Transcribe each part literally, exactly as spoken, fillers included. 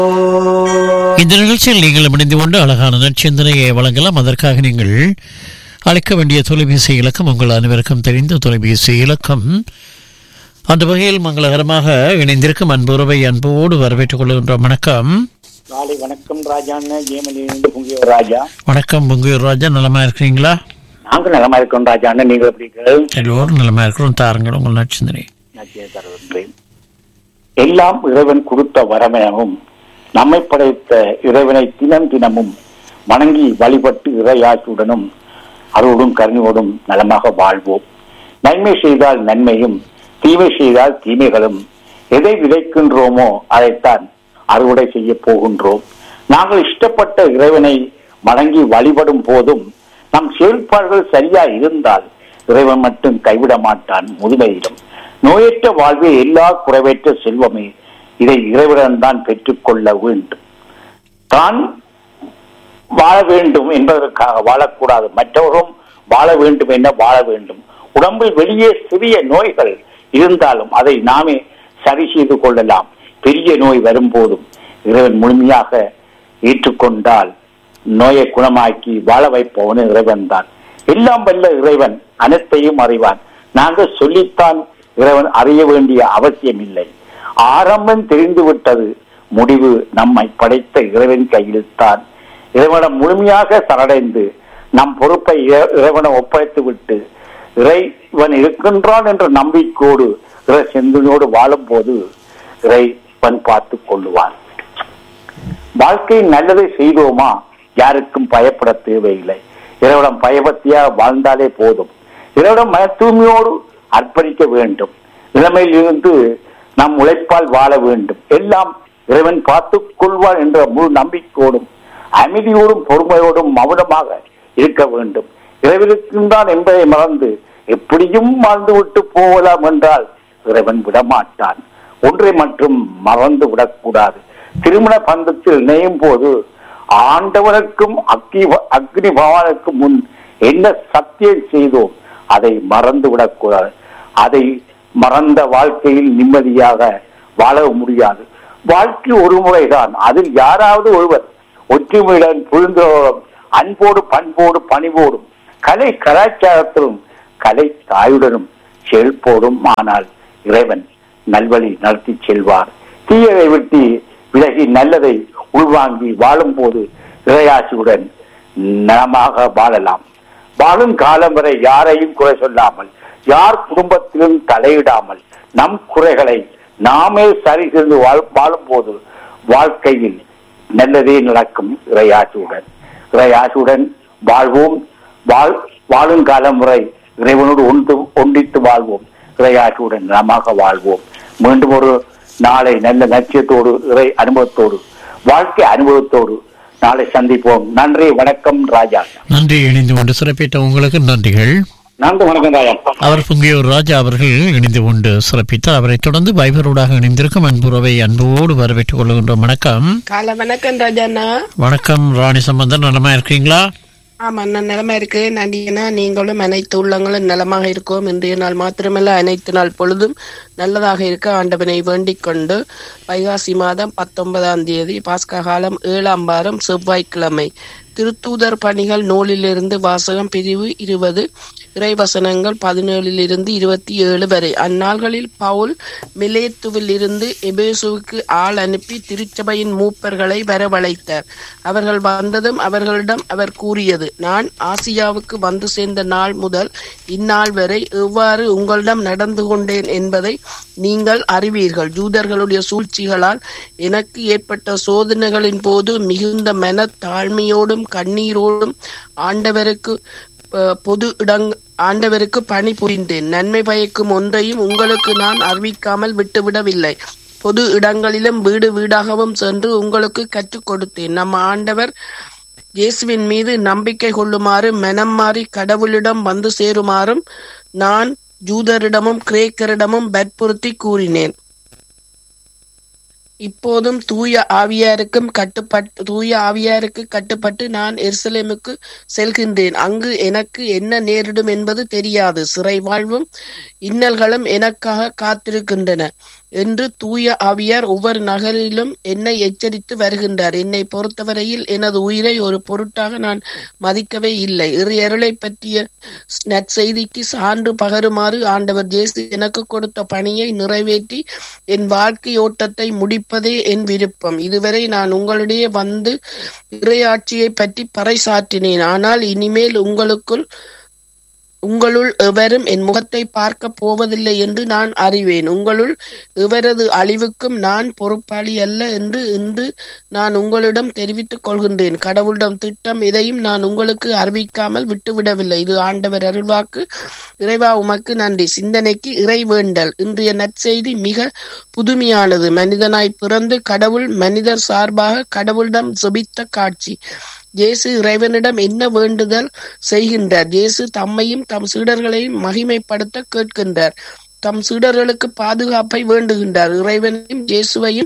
இந்த நிகழ்ச்சியில் நீங்கள் இணைந்து கொண்டு அழகான நற்சிந்தனையை வழங்கலாம். அதற்காக நீங்கள் அழைக்க வேண்டிய தொலைபேசி இலக்கம் உங்கள் அனைவருக்கும் தெரிந்த தொலைபேசி இலக்கம். அந்த வகையில் மங்களகரமாக இணைந்திருக்கும் அன்புறவை அன்போடு வரவேற்றுக் கொள்கின்றோம். வணக்கம். நாளை வணக்கம் ராஜா. பொங்கியூர் ராஜா. வணக்கம் பொங்கியூர் ராஜா, நலமா இருக்கிறீங்களா? நாங்கள் நலமா இருக்கோம் ராஜா. நீங்கள் எப்படி இருக்கிறீர்கள்? எல்லோரும் நலமா இருக்கிறோம். தாருங்கள் உங்கள் நற்சிந்தனை. எல்லாம் இறைவன் கொடுத்த வரமெனவும் நம்மை படைத்த இறைவனை தினம் தினமும் வணங்கி வழிபட்டு இறையாற்றுடனும் அருளும் கருணையோடும் நலமாக வாழ்வோம். நன்மை செய்தால் நன்மையும் தீமை செய்தால் தீமைகளும். எதை விதைக்கின்றோமோ அதைத்தான் அறுவடை செய்ய போகின்றோம். நாங்கள் இஷ்டப்பட்ட இறைவனை வணங்கி வழிபடும் போதும் நம் செயல்பாடுகள் சரியா இருந்தால் இறைவன் மட்டும் கைவிட மாட்டான். முதுமையிலும் நோயற்ற வாழ்வே எல்லா குறைவற்ற செல்வமே. இதை இறைவன் தான் பெற்றுக்கொள்ள வேண்டும். தான் வாழ வேண்டும் என்பதற்காக வாழக்கூடாது, மற்றவரும் வாழ வேண்டும் என வாழ வேண்டும். உடம்பில் வெளியே சிறிய நோய்கள் இருந்தாலும் அதை நாமே சரி செய்து கொள்ளலாம். பெரிய நோய் வரும்போதும் இறைவன் முழுமையாக ஏற்றுக்கொண்டால் நோயை குணமாக்கி வாழ வைப்பவனு இறைவன் தான். எல்லாம் வல்ல இறைவன் அனைத்தையும் அறிவான். நாங்கள் சொல்லித்தான் இறைவன் அறிய வேண்டிய அவசியம் இல்லை. ஆரம்பம் தெரிந்து விட்டது, முடிவு நம்மை படைத்த இறைவன் கையில் தான். இறைவனம் முழுமையாக சரணடைந்து நம் பொறுப்பை இறைவனை ஒப்படைத்து விட்டு இறைவன் இருக்கின்றான் என்ற நம்பிக்கையோடு இறை சிந்தனையோடு வாழும் போது இறைவன் பார்த்து கொள்ளுவான். வாழ்க்கையில் நல்லதை செய்தோமா யாருக்கும் பயப்பட தேவையில்லை. இறைவனம் பயபக்தியாக வாழ்ந்தாலே போதும். இறைவனம் மன தூய்மையோடு அர்ப்பணிக்க வேண்டும். இளமையில் இருந்து நம் உழைப்பால் வாழ வேண்டும். எல்லாம் இறைவன் பார்த்துக் கொள்வார் என்ற முழு நம்பிக்கையோடும் அமைதியோடும் பொறுமையோடும் மௌனமாக இருக்க வேண்டும். இறைவனுக்குத்தான் என்பதை மறந்து எப்படியும் வாழ்ந்து விட்டு போகலாம் என்றால் இறைவன் விடமாட்டான். ஒன்றை மட்டும் மறந்து விடக்கூடாது. திருமண பந்தத்தில் இணையும் போது ஆண்டவனுக்கும் அக்னி அக்னி பகவானுக்கும் முன் என்ன சத்தியம் செய்தோம் அதை மறந்து விடக்கூடாது. அதை மறந்த வாழ்க்கையில் நிம்மதியாக வாழ முடியாது. வாழ்க்கை ஒரு முறைதான். அதில் யாராவது ஒருவர் ஒற்றுமையுடன் புரிந்தோடும் அன்போடு பண்போடு பணிவோடும் கலை கலாச்சாரத்திலும் கலை தாயுடனும் செழிப்போடும் ஆனால் இறைவன் நல்வழி நடத்தி செல்வார். தீயதை விட்டு விலகி நல்லதை உள்வாங்கி வாழும் போது இறையாட்சியுடன் நலமாக வாழலாம். வாழும் காலம் வரை யாரையும் குறை சொல்லாமல், யார் குடும்பத்திலும் தலையிடாமல் நம் குறைகளை நாமே சரி செய்து வாழும் போது வாழ்க்கையில் நல்லதே நடக்கும். இறையாட்சியுடன் இறையாட்சியுடன் வாழ்வோம். வாழ் வாழும் காலம் முறை இறைவனோடு ஒன்று ஒன்றித்து வாழ்வோம். இறையாட்சியுடன் நலமாக வாழ்வோம். மீண்டும் ஒரு நாளை நல்ல லட்சியத்தோடு இறை அனுபவத்தோடு வாழ்க்கை அனுபவத்தோடு நாளை சந்திப்போம். நன்றி, வணக்கம் ராஜா. நன்றி. இணைந்து கொண்டு சிறப்பித்த உங்களுக்கு நன்றிகள். நன்றி, வணக்கம் ராஜா. அவர் பொங்கியூர் ராஜா அவர்கள் இணைந்து கொண்டு சிறப்பித்தார். அவரை தொடர்ந்து வைபரோடாக இணைந்திருக்கும் அன்புறவை அன்போடு வரவேற்றுக் கொள்கின்றோம். வணக்கம். காலை வணக்கம் ராஜாண்ணா. வணக்கம் ராணி சம்பந்தன், நலமா இருக்கீங்களா? ஆமா, நான் நிலமா இருக்கு. நன்றினா நீங்களும் அனைத்து உள்ளங்களும் நலமாக இருக்கோம். இன்றைய நாள் மாத்திரமல்ல, அனைத்து நாள் பொழுதும் நல்லதாக இருக்க ஆண்டவனை வேண்டிக் கொண்டு வைகாசி மாதம் பத்தொன்பதாம் தேதி பாஸ்கா காலம் ஏழாம் வாரம் செவ்வாய்க்கிழமை திருத்தூதர் பணிகள் நூலிலிருந்து வாசகம் பிரிவு இருபது இறைவசனங்கள் பதினேழில் இருந்து இருபத்தி ஏழு வரை. அந்நாள்களில் பவுல் மிலேத்துவில் இருந்து எபேசுவுக்கு ஆள் அனுப்பி திருச்சபையின் மூப்பர்களை வரவழைத்தார். அவர்கள் வந்ததும் அவர்களிடம் அவர் கூறியது, நான் ஆசியாவுக்கு வந்து சேர்ந்த நாள் முதல் இந்நாள் வரை எவ்வாறு உங்களிடம் நடந்து கொண்டேன் என்பதை நீங்கள் அறிவீர்கள். ஜூதர்களுடைய சூழ்ச்சிகளால் எனக்கு ஏற்பட்ட சோதனைகளின் போது மிகுந்த மன தாழ்மையோடும் கண்ணீரோடும் ஆண்டவருக்கு பொது இடங் ஆண்டவருக்கு பணி புரிந்தேன். நன்மை பயக்கும் ஒன்றையும் உங்களுக்கு நான் அறிவிக்காமல் விட்டுவிடவில்லை. பொது இடங்களிலும் வீடு வீடாகவும் சென்று உங்களுக்கு கற்றுக் கொடுத்தேன். நம்ம ஆண்டவர் இயேசுவின் மீது நம்பிக்கை கொள்ளுமாறு மனம் மாறி கடவுளிடம் வந்து சேருமாறும் நான் ஜூதரிடமும் கிரேக்கரிடமும் வற்புறுத்தி கூறினேன். இப்போதும் தூய ஆவியாருக்கும் கட்டுப்பட்டு தூய ஆவியாருக்கு கட்டுப்பட்டு நான் எருசலேமுக்கு செல்கின்றேன். அங்கு எனக்கு என்ன நேரிடும் என்பது தெரியாது. சிறை வாழ்வும் இன்னல்களும் எனக்காக காத்திருக்கின்றன என்று தூய ஆவியார் ஒவ்வொரு நகரிலும் என்னை எச்சரித்து வருகின்றார். என்னை பொறுத்தவரையில் எனது உயிரை ஒரு பொருட்டாக நான் மதிக்கவே இல்லை. இரு அருளை பற்றிய நற்செய்திக்கு சான்று பகருமாறு ஆண்டவர் இயேசு எனக்கு கொடுத்த பணியை நிறைவேற்றி என் வாழ்க்கை ஓட்டத்தை முடிப்பதே என் விருப்பம். இதுவரை நான் உங்களிடையே வந்து இறையாட்சியை பற்றி பறைசாற்றினேன். ஆனால் இனிமேல் உங்களுக்குள் உங்களுள் எவரும் என் முகத்தை பார்க்க போவதில்லை என்று நான் அறிவேன். உங்களுள் எவரது அழிவுக்கும் நான் பொறுப்பாளி அல்ல என்று இன்று நான் உங்களிடம் தெரிவித்துக் கொள்கின்றேன். கடவுளிடம் திட்டம் இதையும் நான் உங்களுக்கு அறிவிக்காமல் விட்டுவிடவில்லை. இது ஆண்டவர் அருள்வாக்கு. இறைவா உமக்கு நன்றி. சிந்தனைக்கு இறை வேண்டல். இன்றைய நற்செய்தி மிக புதுமையானது. மனிதனாய் பிறந்து கடவுள் மனிதர் சார்பாக கடவுளிடம் ஜெபித்த காட்சி. இயேசு இறைவனிடம் என்ன வேண்டுதல் செய்கின்றார்? இயேசு தம்மையும் தம் சீடர்களையும் மகிமைப்படுத்த கேட்கின்றார். தம் சீடர்களுக்கு பாதுகாப்பை வேண்டுகின்றார். இறைவனையும் இயேசுவையும்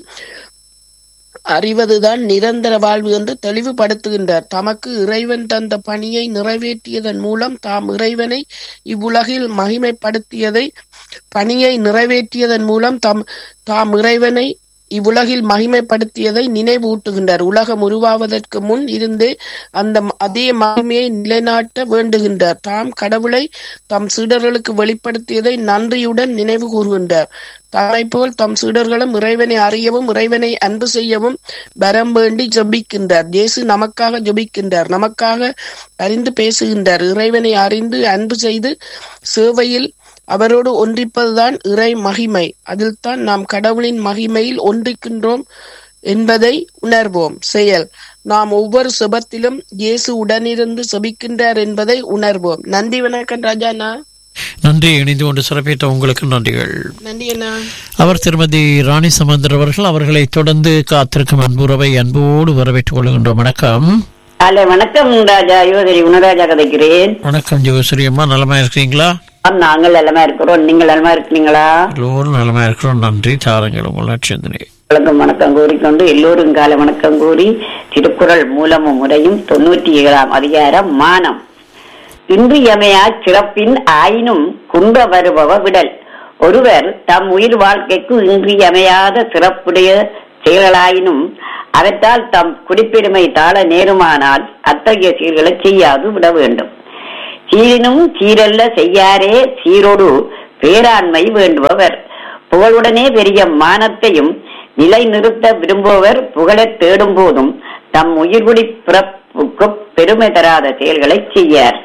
அறிவதுதான் நிரந்தர வாழ்வு என்று தெளிவுபடுத்துகின்றார். தமக்கு இறைவன் தந்த பணியை நிறைவேற்றியதன் மூலம் தாம் இறைவனை இவ்வுலகில் மகிமைப்படுத்தியதை பணியை நிறைவேற்றியதன் மூலம் தாம் தாம் இறைவனை இவ்வுலகில் மகிமைப்படுத்தியதை நினைவூட்டுகின்றார். உலகம் உருவாவதற்கு முன் இருந்தே அந்த அதே மகிமையை நிலைநாட்ட வேண்டுகின்றார். தாம் கடவுளை தம் சீடர்களுக்கு வெளிப்படுத்தியதை நன்றியுடன் நினைவு கூறுகின்றார். தம்மை போல் தம் சீடர்களும் இறைவனை அறியவும் இறைவனை அன்பு செய்யவும் வரம் வேண்டி ஜெபிக்கின்றார். இயேசு நமக்காக ஜெபிக்கின்றார், நமக்காக அறிந்து பேசுகின்றார். இறைவனை அறிந்து அன்பு செய்து சேவையில் அவரோடு ஒன்றிப்பதுதான் இறை மகிமை. அதில் தான் நாம் கடவுளின் மகிமையில் ஒன்றிக்கின்றோம் என்பதை உணர்வோம். செயல். நாம் ஒவ்வொரு செபத்திலும் இயேசு உடனிருந்து செபிக்கின்றார் என்பதை உணர்வோம். நன்றி. வணக்கம் ராஜாண்ணா. நன்றி. இணைந்து கொண்டு சிறப்பித்த உங்களுக்கு நன்றிகள். நன்றி அண்ணா. அவர் திருமதி ராணி சமந்தர் அவர்கள். அவர்களை தொடர்ந்து காத்திருக்கும் அன்புறவை அன்போடு வரவேற்றுக் கொள்கின்றோம். வணக்கம். வணக்கம் ராஜா. யோதரி உணராஜா கதைக்கிறேன். வணக்கம் ஜோஸ்ரீ அம்மா. நலமா இருக்கீங்களா? நாங்கள் நலமா இருக்கிறோம். நீங்கள் நலமா இருக்கிறீங்களா? எல்லோரும் நலமா இருக்கிறோம். நன்றி. தாருங்கள் உங்கள் சிந்தனை. வணக்கம் வணக்கம் கூறிக்கொண்டு எல்லோரும் கால வணக்கம் கூறி திருக்குறள் மூலமும் முறையும் தொண்ணூற்றி ஏழாம் அதிகாரம் மானம். இன்றியமையா சிறப்பின் ஆயினும் குன்ற வருபவ விடல். ஒருவர் தம் உயிர் வாழ்க்கைக்கு இன்றியமையாத சிறப்புடைய செயல்களாயினும் அவற்றால் தம் குடிப்பெருமை தாழ நேருமானால் அத்தகைய செயல்களை செய்யாது விட வேண்டும். சீரினும் சீரல்ல செய்யாரே சீரோடு பேராண்மை வேண்டுபவர். புகழுடனே பெரிய மானத்தையும் நிலை நிறுத்த விரும்புபவர் புகழை தேடும் போதும் தம் உயிர்குடி பிறப்புக்கு பெருமை தராத செயல்களை செய்யார்.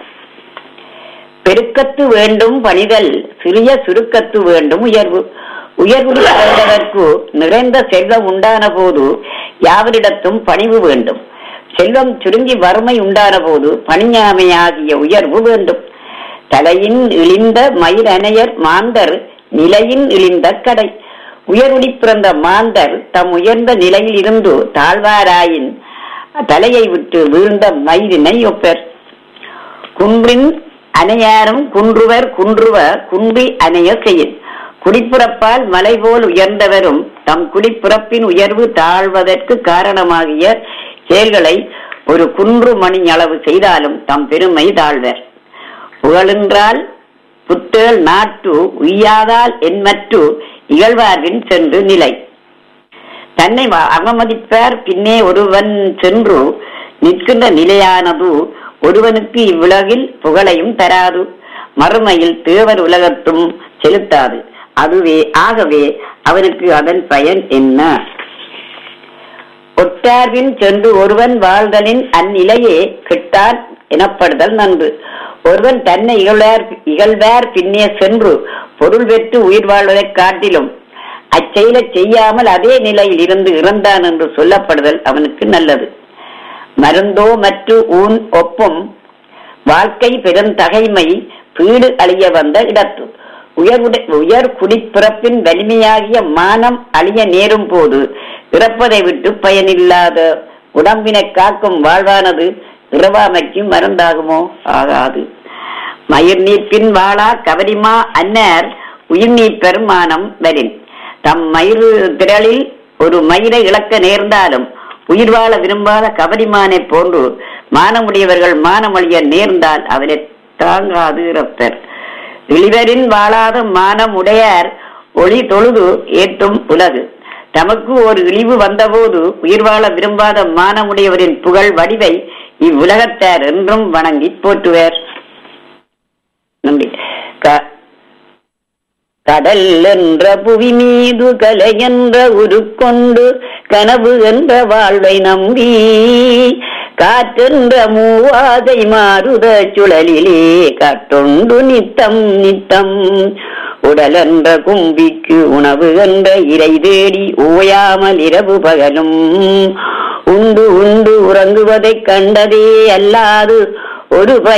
பெருக்கத்து வேண்டும் பணிதல் சிறிய சுருக்கத்து வேண்டும் உயர்வு. உயர்வுடி பிறந்ததற்கு நிறைந்த செல்வம் உண்டான போது யாவரிடத்தும் பணிவு வேண்டும். செல்வம் சுருங்கி வறுமை உண்டான போது பணியாமையாகிய உயர்வு வேண்டும். தலையின் இழிந்த மயிரணையர் மாந்தர் நிலையின் இழிந்த கடை. உயர்வுடி பிறந்த மாந்தர் தம் உயர்ந்த நிலையில் இருந்து தாழ்வாராயின் தலையை விட்டு வீழ்ந்த மயிரினை ஒப்பர். குன்றின் அணையாரும் குன்றுவர் குன்றுவ குன்றி அணைய செய்யின். குடிப்பிறப்பால் மலை போல் உயர்ந்தவரும் தம் குடிப்பிறப்பின் உயர்வு தாழ்வதற்கு காரணமாகிய செயல்களை ஒரு குன்று மணி அளவு செய்தாலும் தம் பெருமை தாழ்வர். புகழென்றால் புத்தேள் நாட்டு உய்யாதால் என்மற்று இகழ்வார்வின் சென்று நிலை. தன்னை அவமதிப்பார் பின்னே ஒருவன் சென்று நிற்கின்ற நிலையானது ஒருவனுக்கு இவ்வுலகில் புகழையும் தராது, மறுமையில் தேவர் உலகத்தும் செலுத்தாது. அதுவே ஆகவே அவனுக்கு அதன் பயன் என்ன? ஒட்டார்வின் சென்று ஒருவன் வாழ்தலின் அந்நிலையே கெட்டான் எனப்படுதல் நன்று. ஒருவன் தன்னை இகழ்வார் இகழ்வார் பின்னே சென்று பொருள் பெற்று உயிர் வாழ்வதைக் காட்டிலும் அச்செயலை செய்யாமல் அதே நிலையில் இருந்து இறந்தான் என்று சொல்லப்படுதல் அவனுக்கு நல்லது. மருந்தோ மற்ற ஊன் ஒப்பும் வாழ்க்கை பெருந்தகைமை பீடு அழிய வந்த இடத்து. உயர்வுடைய உயர் குடிப்பிறப்பின் வலிமையாகிய மானம் அழிய நேரும் போது இறப்பதை விட்டு பயனில்லாத உடம்பினை காக்கும் வாழ்வானது இறவாமைக்கு மருந்தாகுமோ? ஆகாது. மயிர் நீப்பின் வாழா கவரிமா அன்னர் உயிர் நீப்பெரும் மானம் வரின். தம் மயிறு திரளில் ஒரு மயிரை இழக்க நேர்ந்தாலும் உயிர் வாழ விரும்பாத கபடிமானை போன்று மானமுடையவர்கள் மானமொழிய நேர்ந்தால் அவரை தாங்காது இறப்பர். இளிவரின் வாழாத மானம் உடையார் ஒளி தொழுது ஏற்றும் உலகு. தமக்கு ஒரு இழிவு வந்தபோது உயிர் வாழ விரும்பாத மானமுடையவரின் புகழ் வடிவை இவ்வுலகத்தார் என்றும் வணங்கி போற்றுவர். நன்றி. கடல் என்ற புவி மீது கலை என்ற உருக்கொண்டு கனவு என்ற வாழ்வை நம்பி காற்றென்ற மூவாதை மாறுத சுழலிலே காற்றொண்டு நித்தம் நித்தம் உடல் என்ற கும்பிக்கு உணவு என்ற இறை தேடி ஓயாமல் இரவு பகலும் உண்டு உண்டு உறங்குவதைக் கண்டதே அல்லாது ஒரு